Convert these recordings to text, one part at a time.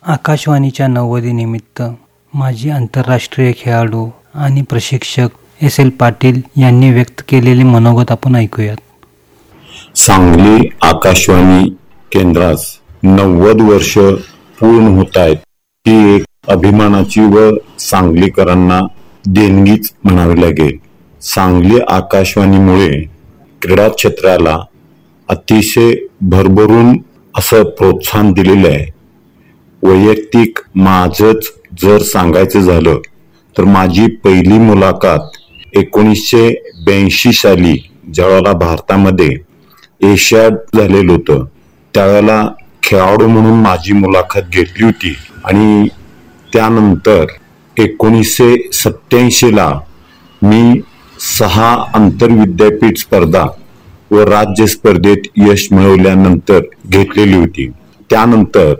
आकाशवाणीच्या 90 निमित्त माजी आंतरराष्ट्रीय खेळाडू आणि प्रशिक्षक एस.एल. पाटील यांनी व्यक्त केलेले मनोगत आपण ऐकूयात. सांगली आकाशवाणी केंद्रास 90 वर्ष पूर्ण होत आहेत. ही एक अभिमानाची व सांगलीकरांना देणगीच म्हणावी लागेल. सांगली आकाशवाणीमुळे क्रीडा क्षेत्राला अतिशय भरभरून असं प्रोत्साहन दिलेलं आहे. वैयक्तिक माझंच जर सांगायचं झालं तर माझी पहिली मुलाखत 1982 साली ज्यावेळेला भारतामध्ये एशियाड झालेलं होतं त्यावेळेला खेळाडू म्हणून माझी मुलाखत घेतली होती. आणि त्यानंतर 1987 ला मी 6 आंतरविद्यापीठ स्पर्धा व राज्य स्पर्धेत यश मिळवल्यानंतर घेतलेली होती. त्यानंतर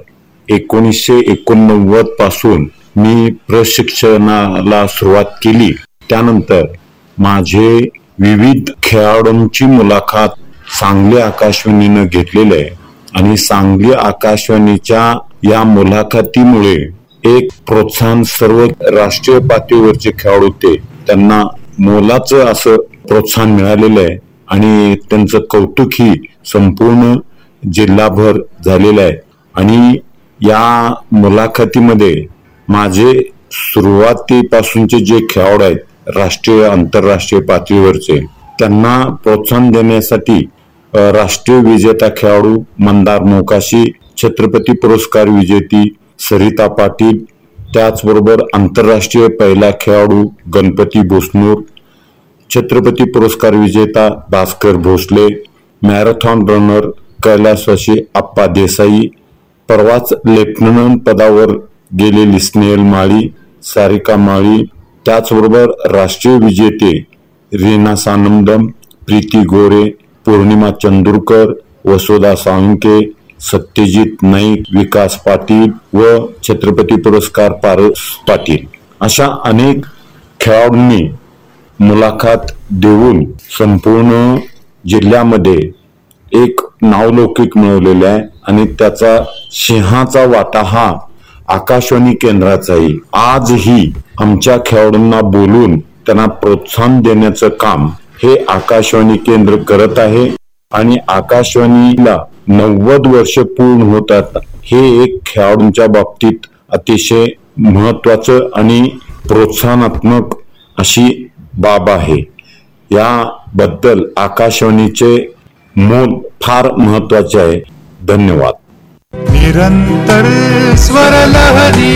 1989 पासून मी प्रशिक्षणाला सुरुवात केली. त्यानंतर माझे विविध खेळाडूंची मुलाखत सांगली आकाशवाणीनं घेतलेली आहे. आणि सांगली आकाशवाणीच्या या मुलाखतीमुळे एक प्रोत्साहन सर्व राष्ट्रीय पातळीवरचे खेळाडू होते त्यांना मोलाचं असं प्रोत्साहन मिळालेलं आहे. आणि त्यांचं कौतुक ही संपूर्ण जिल्हाभर झालेलं आहे. आणि या मुलाखतीमध्ये माझे सुरुवातीपासूनचे जे खेळाडू आहेत राष्ट्रीय आंतरराष्ट्रीय पातळीवरचे त्यांना प्रोत्साहन देण्यासाठी राष्ट्रीय विजेता खेळाडू मंदार मोकाशी, छत्रपती पुरस्कार विजेती सरिता पाटील, त्याचबरोबर आंतरराष्ट्रीय पहिला खेळाडू गणपती बोसनूर, छत्रपती पुरस्कार विजेता भास्कर भोसले, मॅरेथॉन रनर कैलासवासी आप्पा देसाई, परवाच लेफ्टनंट पदावर गेलेली स्नेहल माळी, सारिका माळी, त्याचबरोबर राष्ट्रीय विजेते रीना सानंदम, प्रीती गोरे, पौर्णिमा चंदुरकर, वसुधा साळुंके, सत्यजित नाईक, विकास पाटील व छत्रपती पुरस्कार पारस पाटील अशा अनेक खेळाडूंनी मुलाखत देऊन संपूर्ण जिल्ह्यामध्ये एक नावलौकिक मिळवलेला आहे. आणि त्याचा सिंहाचा वाटा हा आकाशवाणी केंद्राचा आहे. आजही आमच्या खेळाडूंना बोलून त्यांना प्रोत्साहन देण्याचं काम हे आकाशवाणी केंद्र करत आहे. आणि आकाशवाणीला 90 वर्ष पूर्ण होतात हे एक खेळाडूंच्या बाबतीत अतिशय महत्वाचं आणि प्रोत्साहनात्मक अशी बाब आहे. याबद्दल आकाशवाणीचे मोल फार महत्वाचे आहे. धन्यवाद. निरंतर स्वर लहरी.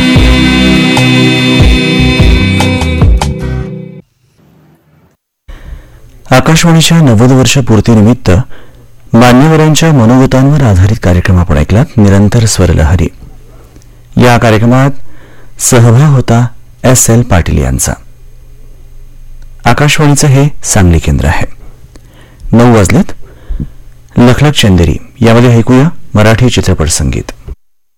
आकाशवाणीच्या 90 वर्ष पूर्तीनिमित्त मान्यवरांच्या मनोगतांवर आधारित कार्यक्रम आपण ऐकलात. निरंतर स्वर लहरी या कार्यक्रमात सहभाग होता एस.एल. पाटील यांचा. आकाशवाणीचं हे सांगली केंद्र आहे. 9 वाजलेत. लखलख चंदेरी यामध्ये ऐकूया मराठी चित्रपट संगीत.